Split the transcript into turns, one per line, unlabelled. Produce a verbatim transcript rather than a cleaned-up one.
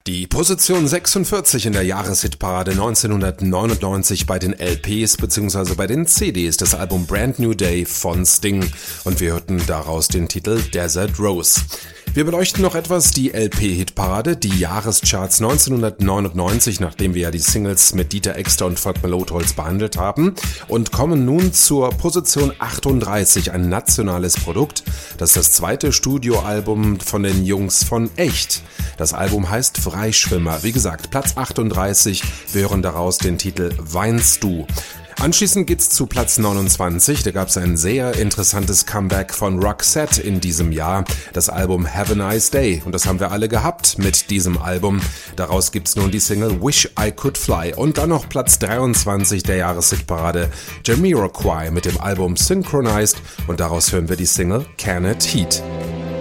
Die Position sechsundvierzig in der Jahreshitparade neunzehnhundertneunundneunzig bei den L Ps bzw. bei den C Ds, das Album Brand New Day von Sting, und wir hörten daraus den Titel Desert Rose. Wir beleuchten noch etwas die L P-Hitparade, die Jahrescharts neunzehnhundertneunundneunzig, nachdem wir ja die Singles mit Dieter Exter und Volkmar Lotholz behandelt haben, und kommen nun zur Position achtunddreißig, ein nationales Produkt. Das ist das zweite Studioalbum von den Jungs von Echt. Das Album heißt Freischwimmer. Wie gesagt, Platz achtunddreißig, wir hören daraus den Titel Weinst du. Anschließend geht's zu Platz neunundzwanzig, da gab's ein sehr interessantes Comeback von Roxette in diesem Jahr, das Album Have a Nice Day, und das haben wir alle gehabt mit diesem Album. Daraus gibt's nun die Single Wish I Could Fly und dann noch Platz dreiundzwanzig der Jahreshitparade, Jamiroquai mit dem Album Synchronized, und daraus hören wir die Single Can It Heat.